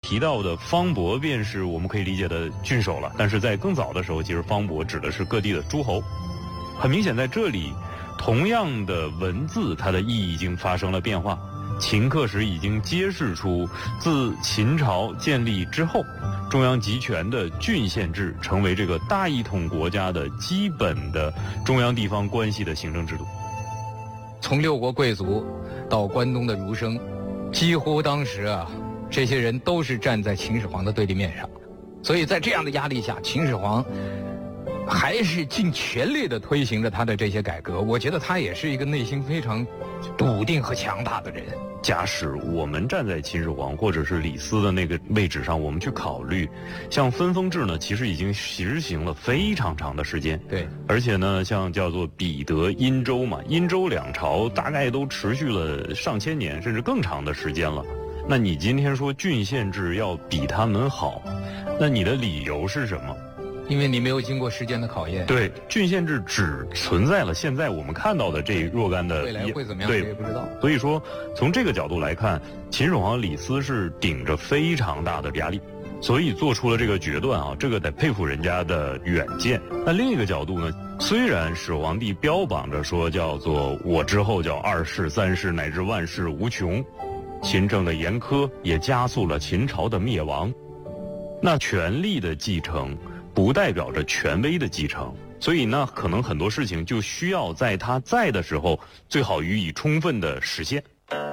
提到的方伯便是我们可以理解的郡守了，但是在更早的时候，其实方伯指的是各地的诸侯。很明显，在这里，同样的文字，它的意义已经发生了变化。秦刻石已经揭示出，自秦朝建立之后，中央集权的郡县制成为这个大一统国家的基本的中央地方关系的行政制度。 从六国贵族到关东的儒生，几乎当时这些人都是站在秦始皇的对立面上，所以在这样的压力下，秦始皇还是尽全力地推行着他的这些改革。我觉得他也是一个内心非常笃定和强大的人。 假使我们站在秦始皇或者是李斯的那个位置上，我们去考虑，像分封制呢，其实已经实行了非常长的时间。 对， 而且呢，像叫做彼得、殷周嘛，殷周两朝大概都持续了上千年，甚至更长的时间了。那你今天说郡县制要比他们好，那你的理由是什么？ 因为你没有经过时间的考验。 对，郡县制只存在了现在我们看到的这若干的， 未来会怎么样对， 谁也不知道。 所以说，从这个角度来看，秦始皇李斯是顶着非常大的压力，所以做出了这个决断啊，这个得佩服人家的远见。那另一个角度呢，虽然始皇帝标榜着说叫做我之后叫二世、三世乃至万世无穷，秦政的严苛也加速了秦朝的灭亡。那权力的继承不代表着权威的继承，所以呢，可能很多事情就需要在他在的时候，最好予以充分的实现。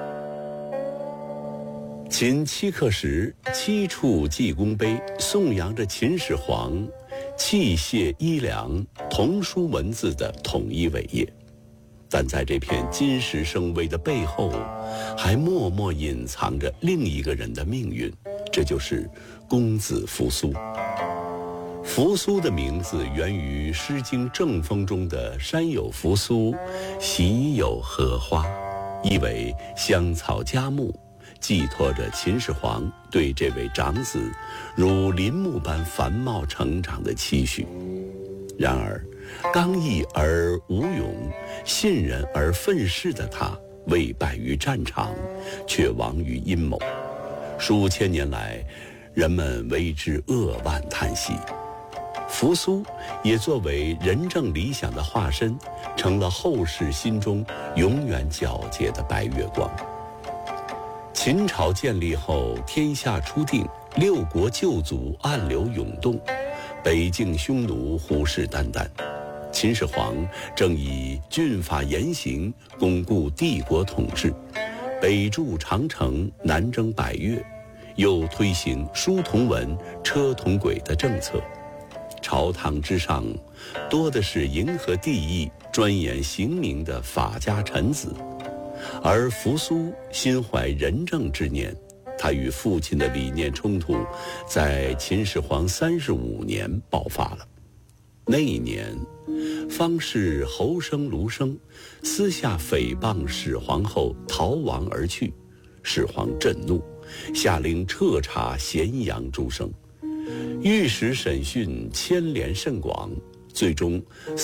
秦七刻石7处济功碑，颂扬着秦始皇器械衣粮、童书文字的统一伟业。但在这片金石生威的背后，还默默隐藏着另一个人的命运，这就是公子扶苏。扶苏的名字源于《诗经·正风》中的山有扶苏，喜有荷花，意为香草佳木，寄托着秦始皇对这位长子如林木般繁茂成长的期许。然而刚毅而无勇，信任而愤世的他，未败于战场，却亡于阴谋。数千年来，人们为之扼腕叹息。扶苏也作为仁政理想的化身，成了后世心中永远皎洁的白月光。秦朝建立后，天下初定，六国旧族暗流涌动，北境匈奴虎视眈眈。秦始皇正以峻法严刑巩固帝国统治，北筑长城，南征百越，又推行书同文、车同轨的政策。朝堂之上，多的是迎合帝意、钻研刑名的法家臣子，而扶苏心怀仁政之念，他与父亲的理念冲突，在秦始皇35年爆发了。那一年，方士侯生、卢生私下诽谤始皇后，逃亡而去。始皇震怒，下令彻查咸阳诸生。御史审讯牵连甚广，最终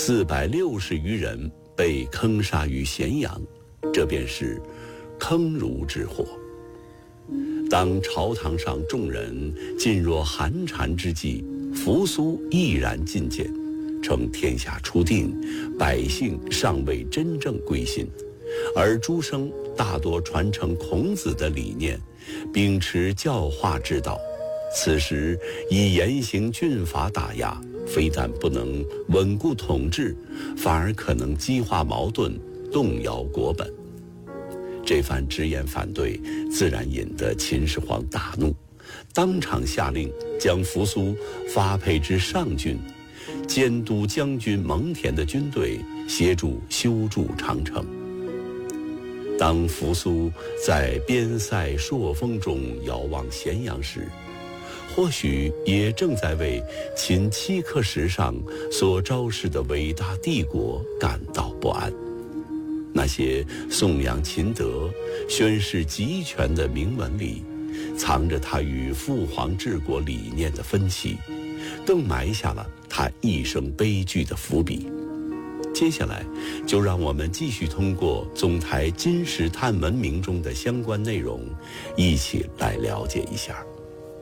460余人被坑杀于咸阳，这便是坑儒之祸。当朝堂上众人噤若寒蝉之际，扶苏毅然进谏，称天下初定，百姓尚未真正归心，而诸生大多传承孔子的理念，秉持教化之道。此时以严刑峻法打压，非但不能稳固统治，反而可能激化矛盾，动摇国本。这番直言反对，自然引得秦始皇大怒，当场下令将扶苏发配至上郡，监督将军蒙恬的军队，协助修筑长城。当扶苏在边塞朔风中遥望咸阳时，或许也正在为秦七刻石上所昭示的伟大帝国感到不安。那些颂扬秦德、宣示集权的铭文里，藏着他与父皇治国理念的分歧，更埋下了他一生悲剧的伏笔。接下来，就让我们继续通过总台金石探文明中的相关内容，一起来了解一下。